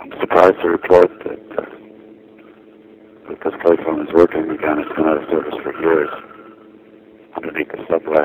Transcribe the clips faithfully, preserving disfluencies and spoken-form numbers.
I'm surprised to report that, uh, that this payphone is working again. It's been out of service for years underneath the subway.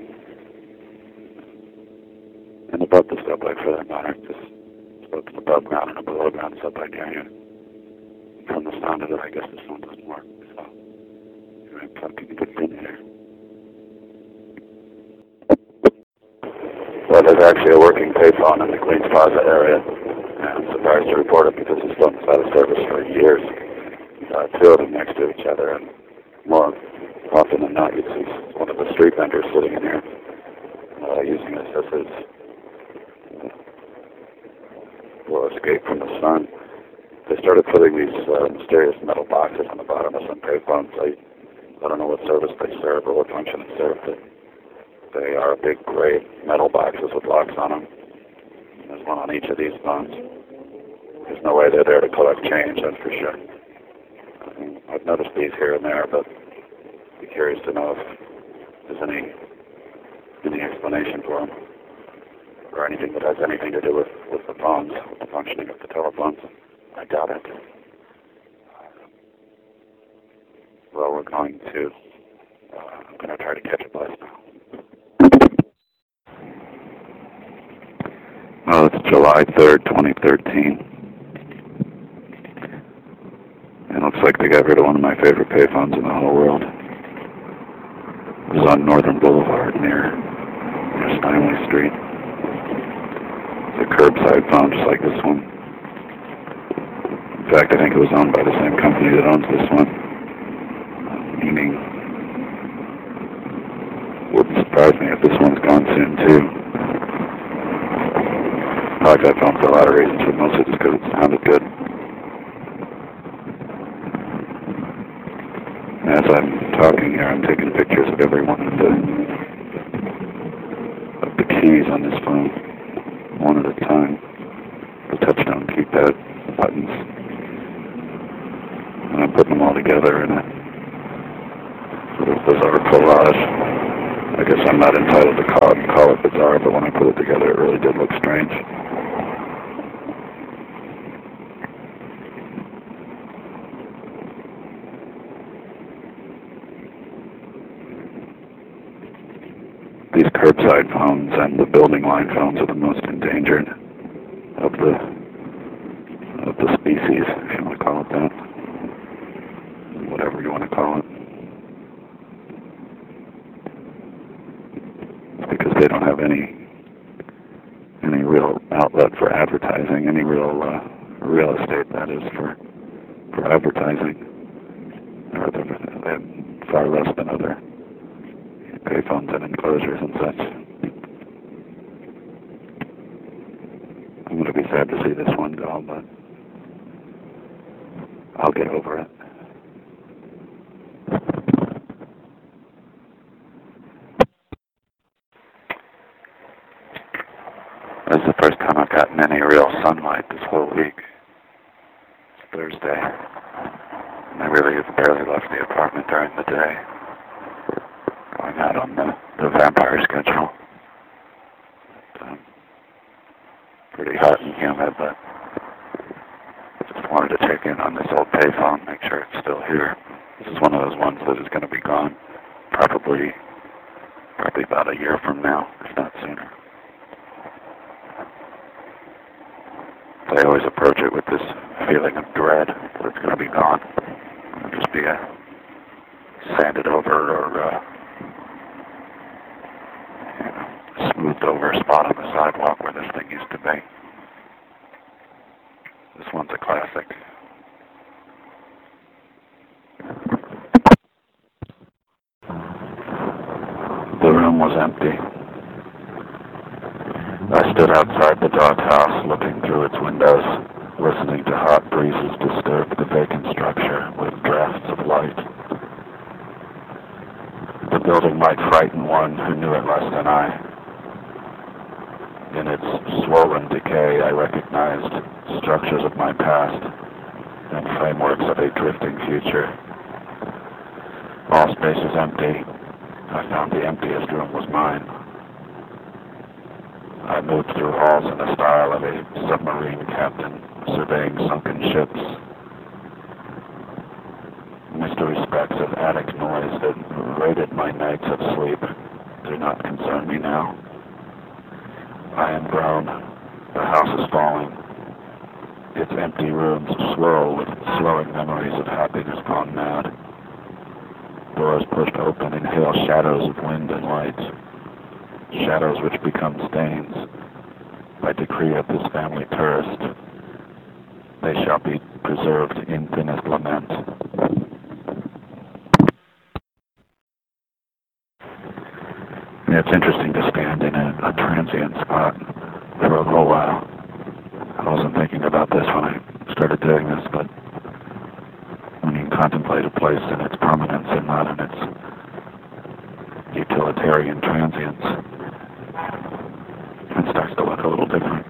And above the subway, for that matter. Just both an above ground and a below ground subway near you. From the sound of it, I guess this one doesn't work. So, I'm plugging a good pin here. Well, there's actually a working payphone in the Queens Plaza area. And I'm surprised to report it because this phone was out of service for years. Uh, two of them next to each other, and more often than not, you'd see one of the street vendors sitting in here uh, using this as his uh, well, escape from the sun. They started putting these uh, mysterious metal boxes on the bottom of some payphones. I, I don't know what service they serve or what function it serves. They, they are big gray metal boxes with locks on them. There's one on each of these phones. There's no way they're there to collect change, that's for sure. I mean, I've noticed these here and there, but I'd be curious to know if there's any any explanation for them, or anything that has anything to do with, with the phones, with the functioning of the telephones. I doubt it. Well, we're going to, uh, I'm going to try to catch a bus now. Well, it's July third, twenty thirteen. It looks like they got rid of one of my favorite payphones in the whole world. It was on Northern Boulevard near, near Steinway Street. It's a curbside phone just like this one. In fact, I think it was owned by the same company that owns this one. Uh, meaning, wouldn't surprise me if this one's gone soon too. I like that phone for a lot of reasons, but mostly just because it sounded good. As I'm talking here, I'm taking pictures of every one of the of the keys on this phone, one at a time. The touchdown keypad buttons. And I'm putting them all together in a sort of bizarre collage. I guess I'm not entitled to call it, call it bizarre, but when I put it together, it really did look strange. These curbside phones and the building line phones are the most endangered of the of the species, if you want to call it that. Whatever you want to call it. It's because they don't have any any real outlet for advertising, any real uh, real estate, that is, for for advertising. Or they have far less than other payphones and enclosures and such. I'm going to be sad to see this one go, but I'll get over it. This is the first time I've gotten any real sunlight this whole week. It's Thursday, and I really have barely left the apartment during the day. Going out on the, the vampire schedule. It's, um, pretty hot and humid, but just wanted to check in on this old payphone, make sure it's still here. This is one of those ones that is going to be gone probably, probably about a year from now, if not sooner. I always approach it with this feeling of dread that it's going to be gone. It'll just be a sanded over or uh, smoothed over spot on the sidewalk where this thing used to be. This one's a classic. The room was empty. I stood outside the doghouse looking through its windows, listening to hot breezes disturb the vacant structure with drafts of light. The building might frighten one who knew it less than I. In its swollen decay, I recognized structures of my past and frameworks of a drifting future. All space is empty. I found the emptiest room was mine. I moved through halls in the style of a submarine captain surveying sunken ships. Mystery specks of attic noise that raided my nights of sleep do not concern me now. I am grown. The house is falling. Its empty rooms swirl with slowing memories of happiness gone mad. Doors pushed open inhale shadows of wind and light. Shadows which become stains. By decree of this family tourist, they shall be preserved in thinnest lament. Yeah, it's interesting to stand in a, a transient spot for a little while. I wasn't thinking about this when I started doing this, but when you contemplate a place in its permanence and not in its utilitarian transience, it starts to look a little different.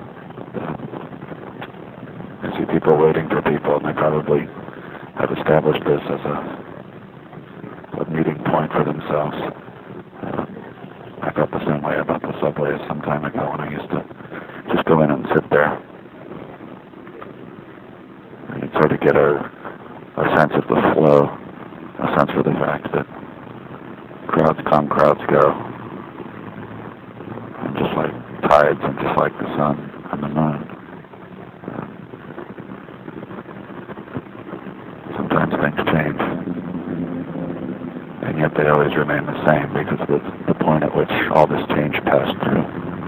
I see people waiting for people, and they probably have established this as a, a meeting point for themselves. Uh, I felt the same way about the subway some time ago when I used to just go in and sit there. And you'd sort of get a, a sense of the flow, a sense of the fact that crowds come, crowds go. And just like tides and just like the sun and the moon. Uh, sometimes things change. And yet they always remain the same because of the, the point at which all this change passed through.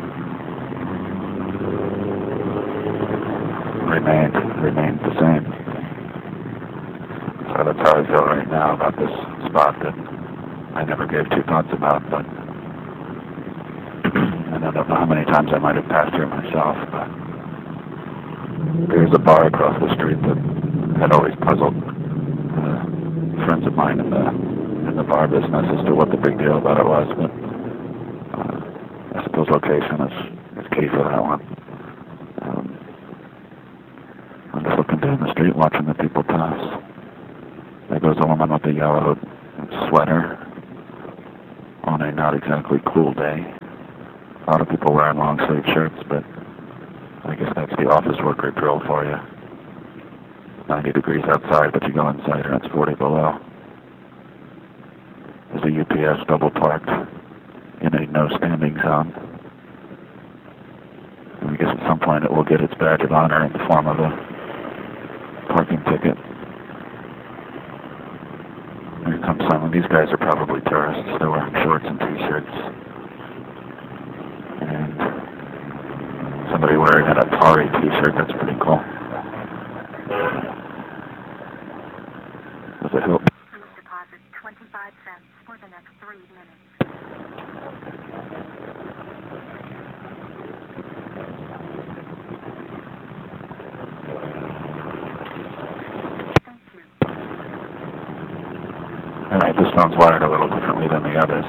Remained, remained the same. So that's how I feel right now about this spot that I never gave two thoughts about, but and I don't know how many times I might have passed here myself, but there's a bar across the street that had always puzzled uh, friends of mine in the in the bar business as to what the big deal about it was, but uh, I suppose location is, is key for that one. Um, I'm just looking down the street watching the people pass. There goes a woman with a yellow sweater on a not exactly cool day. A lot of people wearing long sleeve shirts, but I guess that's the office worker drill for you. ninety degrees outside, but you go inside and it's forty below. There's a U P S double parked in a no standing zone. And I guess at some point it will get its badge of honor in the form of a parking ticket. Here comes someone. These guys are probably tourists. They're wearing shorts and t-shirts. And somebody wearing an Atari t-shirt. That's pretty cool. There's a hill. Please deposit twenty-five cents for the next three minutes. Alright, this phone's wired a little differently than the others.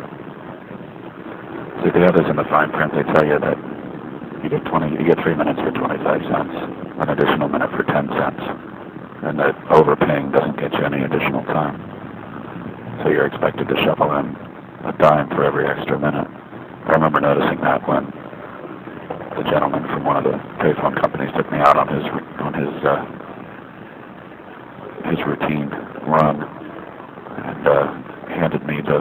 See, the others in the fine print, they tell you that you get twenty, you get three minutes for twenty-five cents, an additional minute for ten cents, and that overpaying doesn't get you any additional time. So you're expected to shuffle in a dime for every extra minute. I remember noticing that when the gentleman from one of the payphone companies took me out on his on his uh, his routine run. And uh, handed me the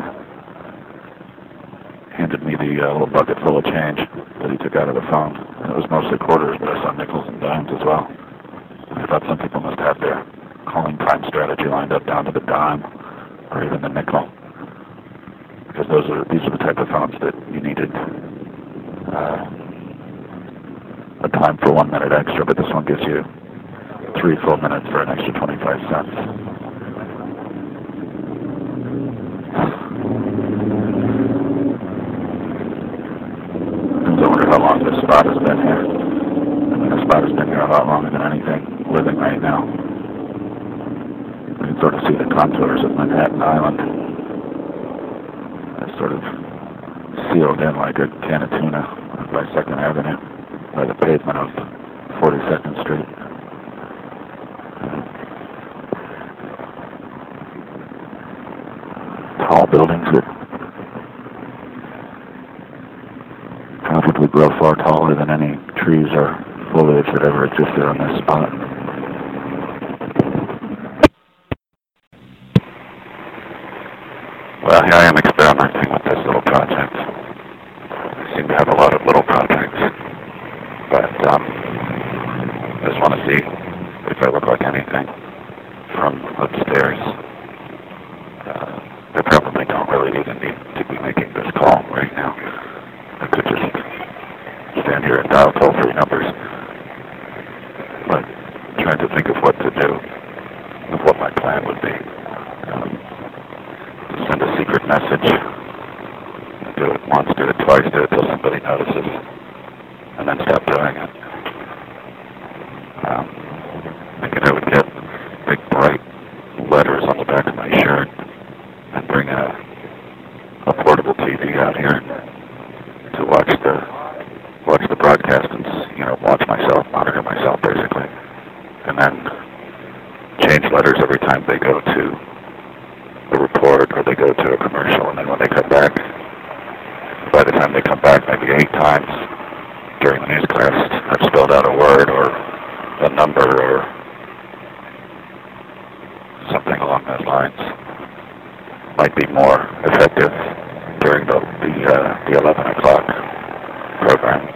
handed me the uh, little bucket full of change that he took out of the phone. And it was mostly quarters, but I saw nickels and dimes as well. I thought some people must have their calling time strategy lined up down to the dime or even the nickel, because those are these are the type of phones that you needed uh, a time for one minute extra, but this one gives you three full minutes for an extra twenty-five cents. I wonder how long this spot has been here. I mean, this spot has been here a lot longer than anything living right now. You can sort of see the contours of Manhattan Island. It's sort of sealed in like a can of tuna by Second Avenue, by the pavement of forty-second Street. Tall buildings that probably grow far taller than any trees or foliage that ever existed on this spot. Well, here I am experimenting with this little project. I seem to have a lot of little projects, but um, I just want to see if I look like anything from upstairs. Uh, I probably don't really even need to be making this call right now. I could just stand here and dial toll-free numbers, but trying to think of what to do, of what my plan would be. Um, send a secret message, do it once, do it twice, do it till somebody notices, and then stop doing it. Um, thinking I would get big bright letters on the back of my shirt and bring a, a portable T V out here to watch the watch the broadcast and, you know, watch myself, monitor myself basically, and then change letters every time they go to a report or they go to a commercial, and then when they come back, by the time they come back, maybe eight times during the newscast, I've spelled out a word or a number or something along those lines. Might be more effective during the the, uh, the eleven o'clock program,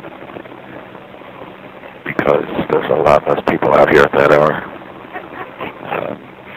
because there's a lot less people out here at that hour. Uh,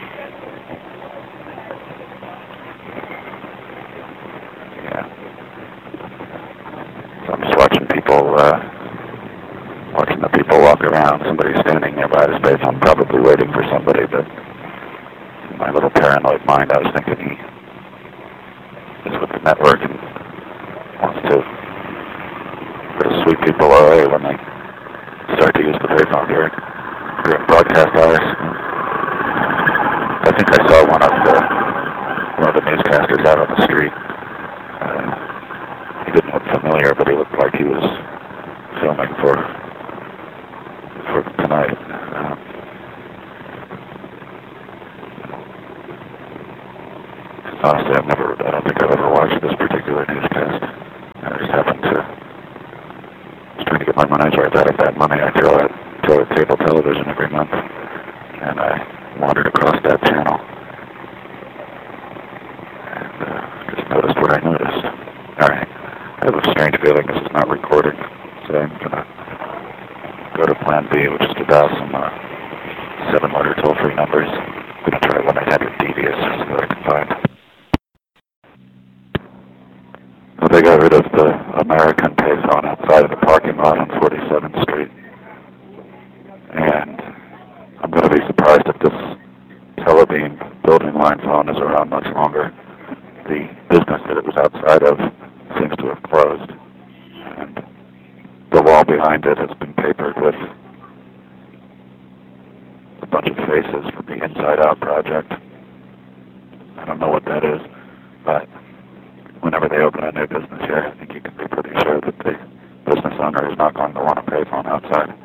yeah. So I'm just watching people, uh, watching the people walk around. Somebody's standing nearby the space. I'm probably waiting for somebody, but in my little paranoid mind, I was thinking he is with the network and wants to sort of sweep people away when they start to use the payphone during, during broadcast hours. I think I saw one of the one of the newscasters out on the street. Uh, he didn't look familiar, but he looked like he was filming for for tonight. Um, honestly, I've never, I don't think I've ever watched this particular newscast. I just happened to, I was trying to get my money's worth out of that money I throw at, throw at cable television every month, and I wandered across that channel, and uh, just noticed what I noticed. Alright, I have a strange feeling this is not recording, so I'm going to go to plan B, which is to dial some uh, seven-letter toll-free numbers. I'm going to try one I had with Devious, see what I can find. Well, they got rid of the American payphone outside of the parking lot on forty-seventh Street. And I'm going to be surprised if this Telebeam building line phone is around much longer. The business that it was outside of seems to have closed. And the wall behind it has been papered with a bunch of faces from the Inside Out project. I don't know what that is, but whenever they open a new business here, I think you can be pretty sure that the business owner is not going to want a payphone outside.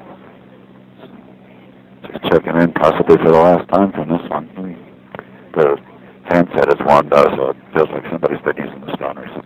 So just checking in, possibly for the last time from this one. The handset is warmed up, so it feels like somebody's been using the phone recently.